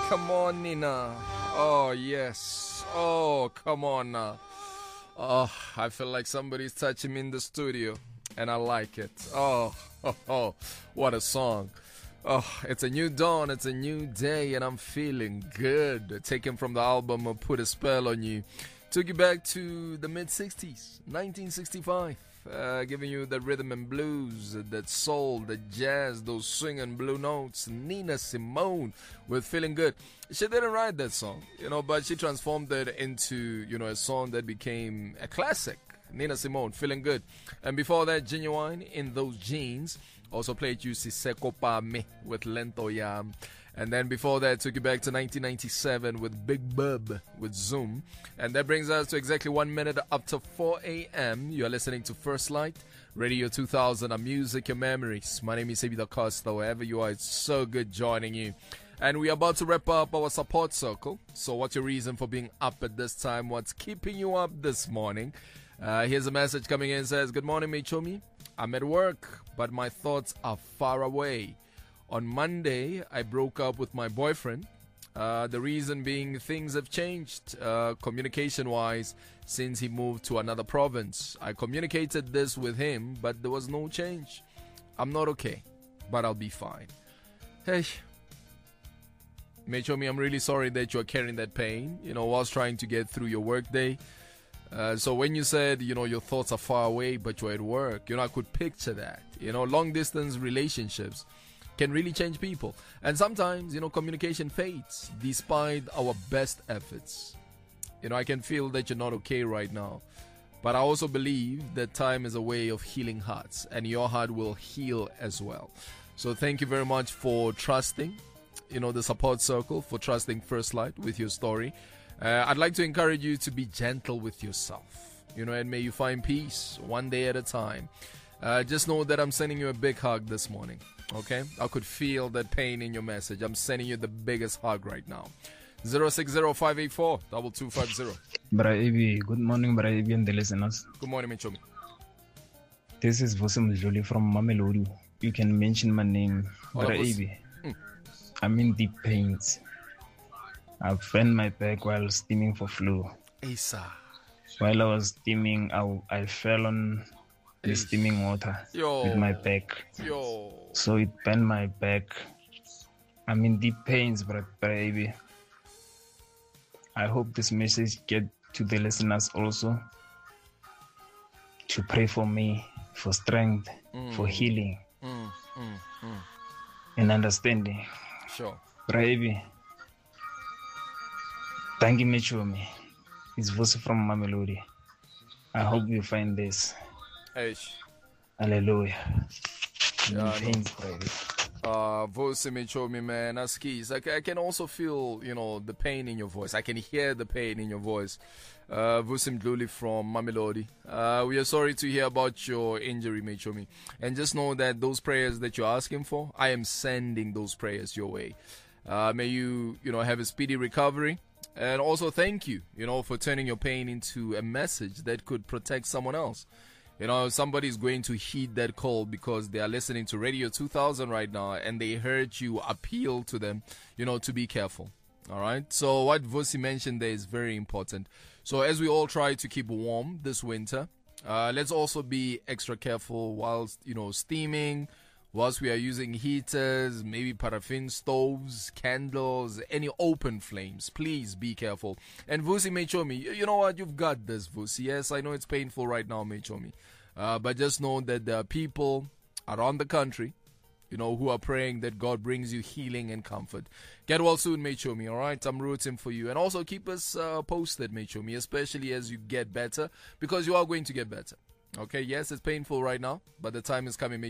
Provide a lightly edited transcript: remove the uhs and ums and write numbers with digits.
come on, Nina. Oh, yes. Oh, come on now. Oh, I feel like somebody's touching me in the studio, and I like it. Oh, what a song. Oh, it's a new dawn, it's a new day, and I'm feeling good. Taken from the album Put a Spell on You. Took you back to the mid-60s, 1965. Giving you the rhythm and blues, that soul, the jazz, those swinging blue notes. Nina Simone with Feeling Good. She didn't write that song, but she transformed it into, a song that became a classic. Nina Simone, Feeling Good. And before that, Genuine, In Those Jeans. Also played you Siseko Pa Me with Lento Yam. And then before that, took you back to 1997 with Big Bub with Zoom. And that brings us to exactly 1 minute after 4 a.m. You're listening to First Light, Radio 2000, our music, your memories. My name is Ebida Costa. Wherever you are, it's so good joining you. And we are about to wrap up our support circle. So what's your reason for being up at this time? What's keeping you up this morning? Here's a message coming in. It says, good morning, Mechomi. I'm at work, but my thoughts are far away. On Monday, I broke up with my boyfriend. The reason being things have changed communication-wise since he moved to another province. I communicated this with him, but there was no change. I'm not okay, but I'll be fine. Hey, Mechomi, I'm really sorry that you're carrying that pain, whilst trying to get through your workday. So when you said, your thoughts are far away, but you're at work, I could picture that. Long-distance relationships can really change people. And sometimes, communication fades despite our best efforts. I can feel that you're not okay right now. But I also believe that time is a way of healing hearts, and your heart will heal as well. So thank you very much for trusting, the support circle, for trusting First Light with your story. I'd like to encourage you to be gentle with yourself, and may you find peace one day at a time. Just know that I'm sending you a big hug this morning, okay? I could feel that pain in your message. I'm sending you the biggest hug right now. 060-584-2250. Bra Ebi, good morning, Bra Ebi and the listeners. Good morning, Mechomi. This is Vosim Jolie from Mamelodi. You can mention my name, Bra Ebi. I'm in deep pains. I've bent my back while steaming for flu. Asa. While I was steaming, I fell on the steaming water with my back. So it bent my back. I'm in deep pains, baby. I hope this message get to the listeners also. To pray for me, for strength, for healing, and understanding. Sure. Baby. Thank you, Mechomi. It's voice from Mamelodi. I hope you find this. Eish. Hallelujah. Yeah, Thanks, baby. Voice Mechomi, man. Askis. I can also feel, the pain in your voice. I can hear the pain in your voice. Vosim Dluli from Mamelodi. We are sorry to hear about your injury, Mechomi. And just know that those prayers that you're asking for, I am sending those prayers your way. May you, have a speedy recovery. And also thank you, for turning your pain into a message that could protect someone else. Somebody's going to heed that call because they are listening to Radio 2000 right now and they heard you appeal to them, to be careful. All right. So what Vosi mentioned there is very important. So as we all try to keep warm this winter, let's also be extra careful whilst, steaming, whilst we are using heaters, maybe paraffin stoves, candles, any open flames. Please be careful. And Vusi Mechomi, you know what? You've got this, Vusi. Yes, I know it's painful right now, Mechomi. But just know that there are people around the country, who are praying that God brings you healing and comfort. Get well soon, Mechomi, all right? I'm rooting for you. And also keep us posted, Mechomi, especially as you get better, because you are going to get better. Okay, yes, it's painful right now, but the time is coming,